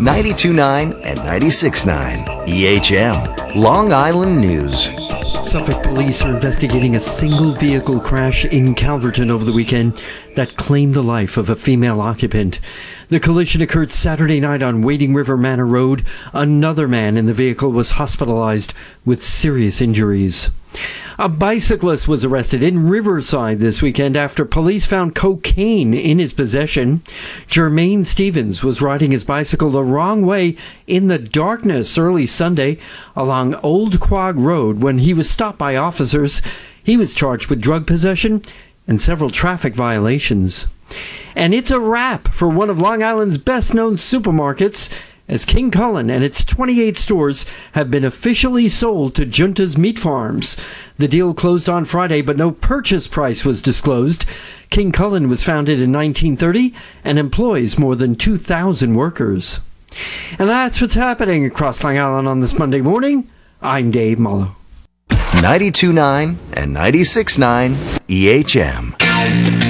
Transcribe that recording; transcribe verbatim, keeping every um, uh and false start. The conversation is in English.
ninety-two point nine and ninety-six point nine E H M, Long Island News. Suffolk police are investigating a single vehicle crash in Calverton over the weekend that claimed the life of a female occupant. The collision occurred Saturday night on Wading River Manor Road. Another man in the vehicle was hospitalized with serious injuries. A bicyclist was arrested in Riverside this weekend after police found cocaine in his possession. Jermaine Stevens was riding his bicycle the wrong way in the darkness early Sunday along Old Quag Road when he was stopped by officers. He was charged with drug possession and several traffic violations. And it's a wrap for one of Long Island's best-known supermarkets, as King Cullen and its twenty-eight stores have been officially sold to Junta's Meat Farms. The deal closed on Friday, but no purchase price was disclosed. King Cullen was founded in nineteen thirty and employs more than two thousand workers. And that's what's happening across Long Island on this Monday morning. I'm Dave Mullo. ninety-two point nine and ninety-six point nine E H M.